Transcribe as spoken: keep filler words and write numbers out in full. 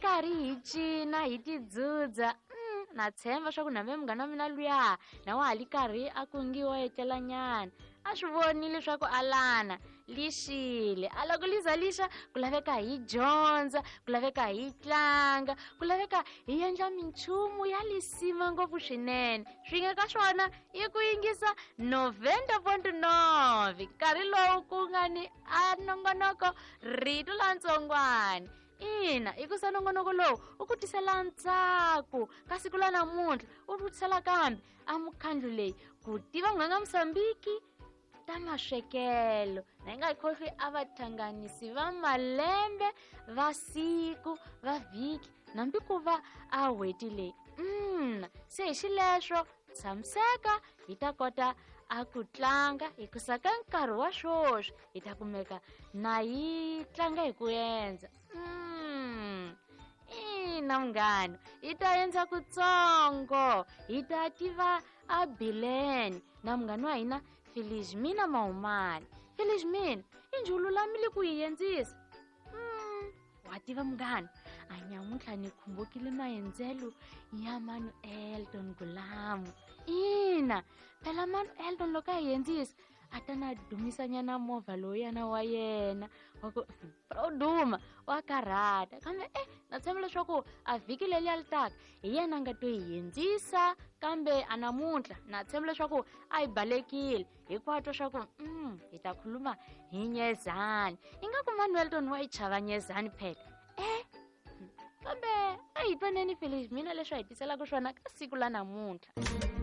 karhi hi cina hi tidzudza mm, na tshemba swa ku nambe munghana wa mina luya na wa hali karhi a kungiwa etlela nyana a swi voni leswaku alana lixile a loko liza lixa ku laveka hi dyondza ku laveka hi tlanga ku laveka hi endla minchumu ya lisima ngopfu swinene swin'we ka swona i ku yingisa noventa point nove nkarhi lowu ku nga ni a nongonoko rito lantsongwana ina i ku sa nongonoko lowu u ku tisela ntsako ka siku la namuntlha u vutisela kambe a mukhandlu leyi ku tiva n'wanga Mosambiki ta maswekelo na yi nga yi khohlwi a vathanganisi va malembe va siku va vhiki nambi ku va a hweti leyi mm, se hi xileswo tshamiseka hi ta kota a ku tlanga hikusa ka nkarhi wa swoswi hi ta kumeka na yi tlanga hi ku endza mm. ina munghana hi ta endza kutsongo hi ta tiva a bileni na munghana wa hina Felizmina Mahumane. Felizmina i njhululamile ku hi yenzisa mm. wa tiva munghana a nyamuntlha ni khumbukile maendzelo ya Manu Elton Gulamu ina phela Manu Elton loko a hi yenzisa a ta na dumisanyana movha loyana wa yena wa ku produma wa karata kambe eh na tshemba leswaku a vhiki leli ya litaka hi yena nga to hi yenzisa kambe a namuntlha na tshemba leswaku a hi balekile hikwatwo swa ku mm, hi ta khuluma hi Nyezani ingaku Manu Elton wa yi chava Nyezani phela eh kambe a hi twaneni Felizmina leswi a hi tiselaka swona ka siku la namuntlha